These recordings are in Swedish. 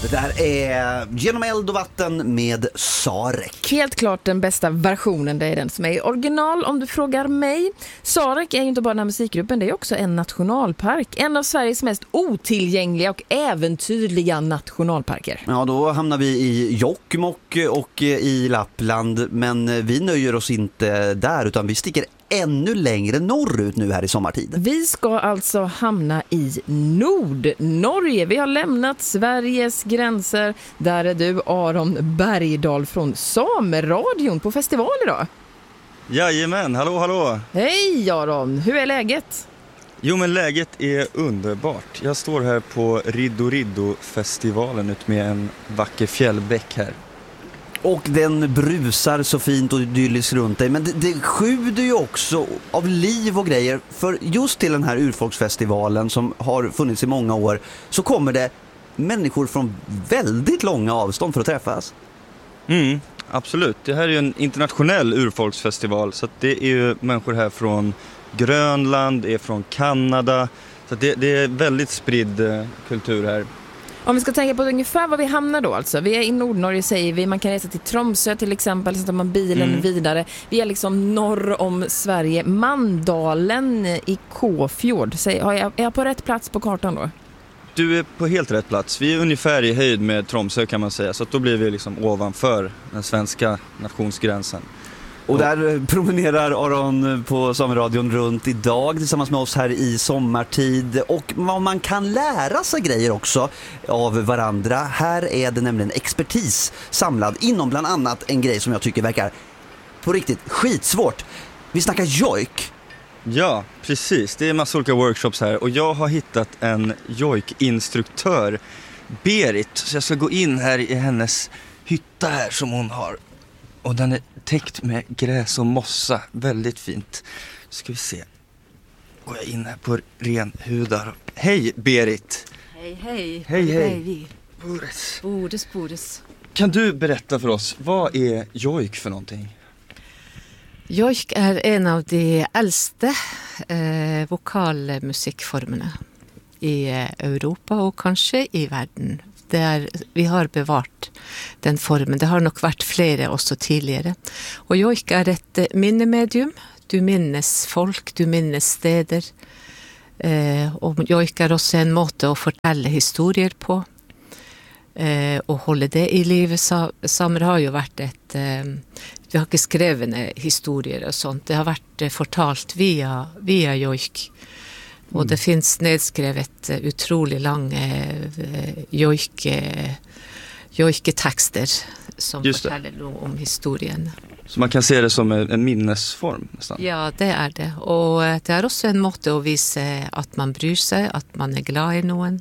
Det där är Genom eld och vatten med Sarek. Helt klart den bästa versionen, det är den som är i original om du frågar mig. Sarek är ju inte bara den här musikgruppen, det är också en nationalpark. En av Sveriges mest otillgängliga och äventyrliga nationalparker. Ja, då hamnar vi i Jokkmokk och i Lappland, men vi nöjer oss inte där utan vi sticker ännu längre norrut nu här i sommartid. Vi ska alltså hamna i Nordnorge. Vi har lämnat Sveriges gränser. Där är du, Aron Bergdahl från Sameradion på festival idag. Jajamän, hallå. Hej Aron, hur är läget? Jo men läget är underbart. Jag står här på Riddo-festivalen ut med en vacker fjällbäck här. Och den brusar så fint och idylliskt runt dig. Men det sjuder ju också av liv och grejer. För just till den här urfolksfestivalen som har funnits i många år så kommer det människor från väldigt långa avstånd för att träffas. Absolut. Det här är ju en internationell urfolksfestival. Så att det är ju människor här från Grönland, är från Kanada. Så att det är väldigt spridd kultur här. Om vi ska tänka på ungefär var vi hamnar då alltså. Vi är i Nordnorge säger vi. Man kan resa till Tromsø till exempel. Så tar man bilen vidare. Vi är liksom norr om Sverige. Mandalen i Kåfjord. Är jag på rätt plats på kartan då? Du är på helt rätt plats. Vi är ungefär i höjd med Tromsø kan man säga. Så att då blir vi liksom ovanför den svenska nationsgränsen. Och där promenerar Aron på Sameradion runt idag tillsammans med oss här i sommartid. Och vad man kan lära sig grejer också av varandra. Här är det nämligen expertis samlad inom bland annat en grej som jag tycker verkar på riktigt skitsvårt. Vi snackar jojk. Ja, precis. Det är massa olika workshops här. Och jag har hittat en jojk-instruktör, Berit. Så jag ska gå in här i hennes hytta här som hon har. Och den är täckt med gräs och mossa. Väldigt fint. Ska vi se. Går jag in här på renhudar. Hej Berit. Hej. Bodes. Kan du berätta för oss, vad är jojk för någonting? Jojk är en av de äldste vokalmusikformerna i Europa och kanske i världen. Vi har bevarat den formen. Det har nog varit flera också tidigare. Och jojk är ett minnemedium. Du minnes folk, du minnes städer. Och jojk är också en måte att fortälla historier på. Och hålla det i livet. Samer har ju varit vi har inte skrivna historier och sånt. Det har varit fortalt via jojk. Och det finns nedskrivet otroligt långa jojketexter som fortäller om historien. Så man kan se det som en minnesform nästan? Ja, det är det. Och det är också en måte att visa att man bryr sig, att man är glad i någon.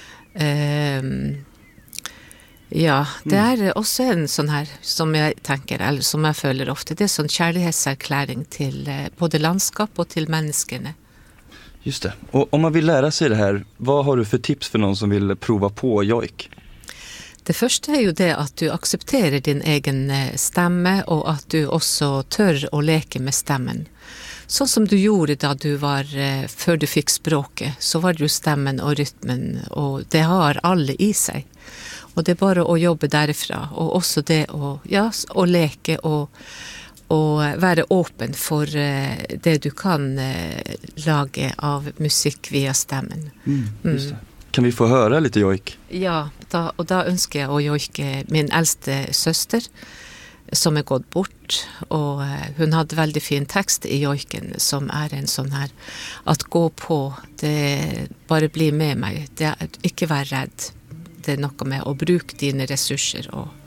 Ja, det är också en sån här som jag tänker, eller som jag följer ofta. Det är en sån kärlekserkläring till både landskap och till människorna. Just det. Och om man vill lära sig det här, vad har du för tips för någon som vill prova på jojk? Det första är ju det att du accepterar din egen stämme och att du också tör att leka med stämmen. Så som du gjorde då för du fick språket, så var det ju stämmen och rytmen och det har alla i sig. Och det är bara att jobba därifrån och också det att leka och vara öppen för det du kan laga av musik via stämmen. Just det. Kan vi få höra lite jojk? Ja, då önskar jag att jojka min äldste syster som är gått bort. Och hon hade väldigt fin text i jojken som är en sån här att gå på, det bara bli med mig, det är inte vara rädd. Det är något med att bruka dina resurser och